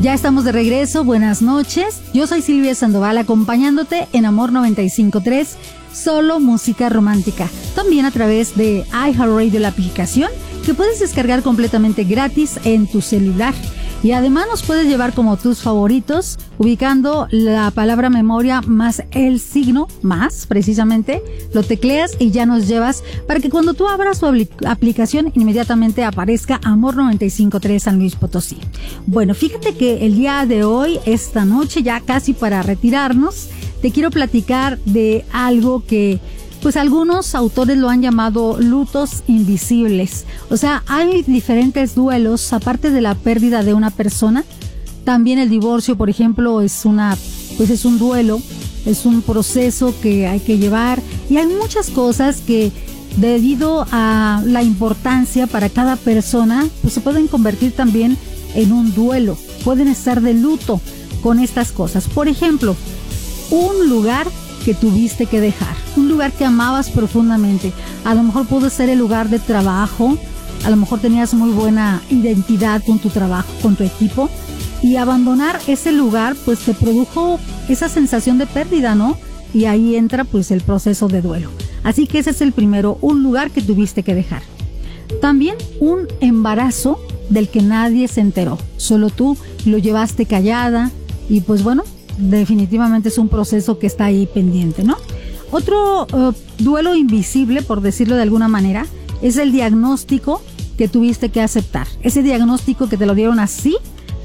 Ya estamos de regreso, buenas noches. Yo soy Silvia Sandoval acompañándote en Amor 95.3, solo música romántica. También a través de iHeartRadio, la aplicación que puedes descargar completamente gratis en tu celular. Y además nos puedes llevar como tus favoritos, ubicando la palabra memoria más el signo, más precisamente, lo tecleas y ya nos llevas para que cuando tú abras tu aplicación inmediatamente aparezca Amor 95.3 San Luis Potosí. Bueno, fíjate que el día de hoy, esta noche, ya casi para retirarnos, te quiero platicar de algo que pues algunos autores lo han llamado lutos invisibles. O sea, hay diferentes duelos, aparte de la pérdida de una persona. También el divorcio, por ejemplo, es un duelo, es un proceso que hay que llevar. Y hay muchas cosas que, debido a la importancia para cada persona, pues se pueden convertir también en un duelo. Pueden estar de luto con estas cosas. Por ejemplo, un lugar que tuviste que dejar, un lugar que amabas profundamente. A lo mejor pudo ser el lugar de trabajo, a lo mejor tenías muy buena identidad con tu trabajo, con tu equipo, y abandonar ese lugar pues te produjo esa sensación de pérdida, ¿no? Y ahí entra pues el proceso de duelo. Así que ese es el primero, un lugar que tuviste que dejar. También un embarazo del que nadie se enteró, solo tú lo llevaste callada y pues bueno, definitivamente es un proceso que está ahí pendiente, ¿no? Otro duelo invisible, por decirlo de alguna manera, es el diagnóstico que tuviste que aceptar. Ese diagnóstico que te lo dieron así,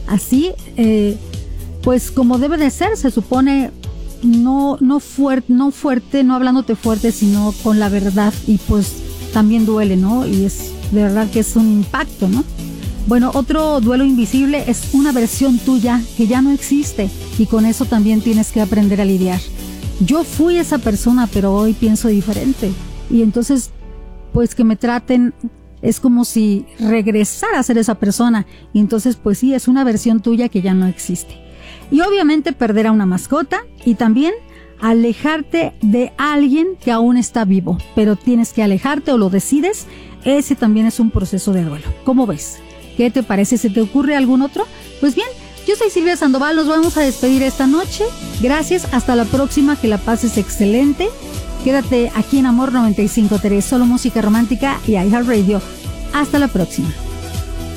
pues como debe de ser, se supone, no fuerte, no hablándote fuerte, sino con la verdad, y pues también duele, ¿no? Y es de verdad que es un impacto, ¿no? Bueno, otro duelo invisible es una versión tuya que ya no existe, y con eso también tienes que aprender a lidiar. Yo fui esa persona, pero hoy pienso diferente, y entonces pues que me traten es como si regresara a ser esa persona, y entonces pues sí, es una versión tuya que ya no existe. Y obviamente perder a una mascota, y también alejarte de alguien que aún está vivo, pero tienes que alejarte o lo decides. Ese también es un proceso de duelo. ¿Cómo ves? ¿Qué te parece? ¿Se te ocurre algún otro? Pues bien, yo soy Silvia Sandoval, nos vamos a despedir esta noche. Gracias, hasta la próxima, que la pases excelente. Quédate aquí en Amor 95.3, solo música romántica y iHeartRadio. Hasta la próxima.